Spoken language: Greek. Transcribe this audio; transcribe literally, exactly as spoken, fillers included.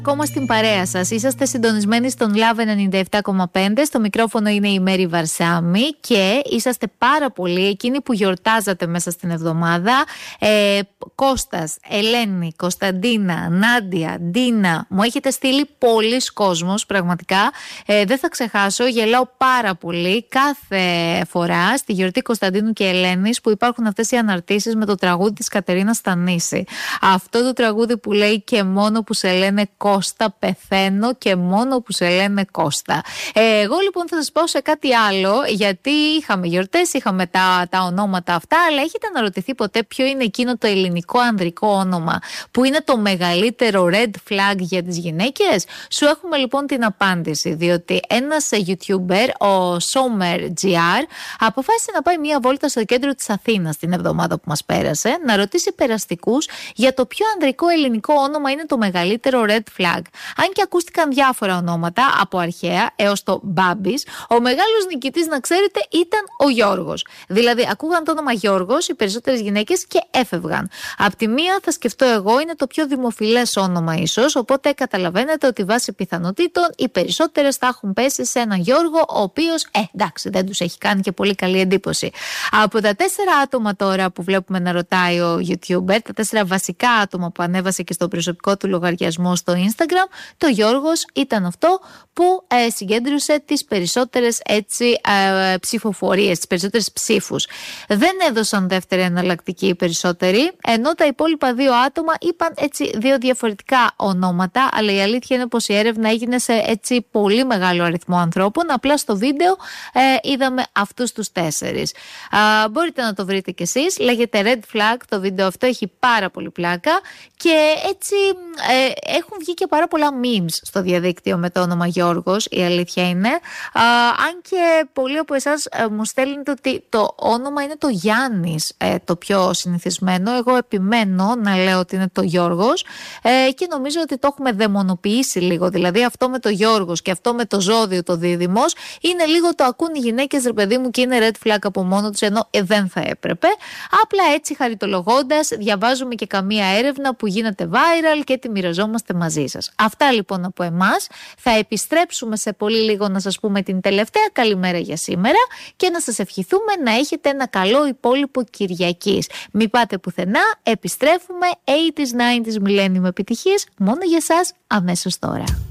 Ακόμα στην παρέα σας. Είσαστε συντονισμένοι στον Love ενενήντα επτά κόμμα πέντε. Στο μικρόφωνο είναι η Μέρη Βαρσάμι και είσαστε πάρα πολλοί εκείνοι που γιορτάζατε μέσα στην εβδομάδα. Ε, Κώστας, Ελένη, Κωνσταντίνα, Νάντια, Ντίνα. Μου έχετε στείλει πολλοί κόσμος, πραγματικά. Ε, δεν θα ξεχάσω, γελάω πάρα πολύ κάθε φορά στη γιορτή Κωνσταντίνου και Ελένης που υπάρχουν αυτές οι αναρτήσεις με το τραγούδι της Κατερίνας Στανίση. Αυτό το τραγούδι που λέει «Και μόνο που σε λένε Κώστα πεθαίνω και μόνο που σε λένε Κώστα». Ε, εγώ λοιπόν θα σας πω σε κάτι άλλο, γιατί είχαμε γιορτές, είχαμε τα, τα ονόματα αυτά, αλλά έχετε αναρωτηθεί ποτέ ποιο είναι εκείνο το ελληνικό ανδρικό όνομα που είναι το μεγαλύτερο red flag για τις γυναίκες? Σου έχουμε λοιπόν την απάντηση, διότι ένας YouTuber, ο SomerGR, αποφάσισε να πάει μία βόλτα στο κέντρο της Αθήνας την εβδομάδα που μας πέρασε, να ρωτήσει περαστικούς για το ποιο ανδρικό ελληνικό όνομα είναι το μεγαλύτερο red flag. Αν και ακούστηκαν διάφορα ονόματα, από αρχαία έως το Μπάμπης, ο μεγάλος νικητής, να ξέρετε, ήταν ο Γιώργος. Δηλαδή, ακούγαν το όνομα Γιώργος οι περισσότερες γυναίκες και έφευγαν. Απ' τη μία, θα σκεφτώ εγώ, είναι το πιο δημοφιλές όνομα ίσως, οπότε καταλαβαίνετε ότι βάσει πιθανότητων οι περισσότερες θα έχουν πέσει σε έναν Γιώργο, ο οποίος, ε, εντάξει, δεν τους έχει κάνει και πολύ καλή εντύπωση. Από τα τέσσερα άτομα τώρα που βλέπουμε να ρωτάει ο YouTuber, τα τέσσερα βασικά άτομα που ανέβασε και στο προσωπικό του λογαριασμό στο Instagram, το Γιώργος ήταν αυτό που ε, συγκέντρωσε τις περισσότερες έτσι ε, ψηφοφορίες, τις περισσότερες ψήφους. Δεν έδωσαν δεύτερη εναλλακτική οι περισσότεροι, ενώ τα υπόλοιπα δύο άτομα είπαν έτσι δύο διαφορετικά ονόματα, αλλά η αλήθεια είναι πως η έρευνα έγινε σε έτσι πολύ μεγάλο αριθμό ανθρώπων. Απλά στο βίντεο ε, είδαμε αυτούς τους τέσσερις. Α, μπορείτε να το βρείτε κι εσείς, λέγεται Red Flag, το βίντεο αυτό έχει πάρα πολύ πλάκα και έτσι ε, έχουν βγει και πάρα πολλά memes στο διαδίκτυο με το όνομα Γιώργος, η αλήθεια είναι. Α, αν και πολλοί από εσάς ε, μου στέλνετε ότι το όνομα είναι το Γιάννης ε, το πιο συνηθισμένο. Εγώ επιμένω να λέω ότι είναι το Γιώργος ε, και νομίζω ότι το έχουμε δαιμονοποιήσει λίγο. Δηλαδή αυτό με το Γιώργος και αυτό με το ζώδιο το δίδυμος είναι λίγο το ακούν οι γυναίκες, ρε παιδί μου, και είναι red flag από μόνο τους, ενώ ε, δεν θα έπρεπε. Απλά έτσι χαριτολογώντας διαβάζουμε και καμία έρευνα που γίνεται viral και τη μοιραζόμαστε μαζί σας. Αυτά λοιπόν από εμάς. Θα επιστρέψουμε σε πολύ λίγο να σας πούμε την τελευταία καλημέρα για σήμερα και να σας ευχηθούμε να έχετε ένα καλό υπόλοιπο Κυριακής. Μην πάτε πουθενά, επιστρέφουμε ογδόντα ενενήντα Millennium επιτυχίες μόνο για σας αμέσως τώρα.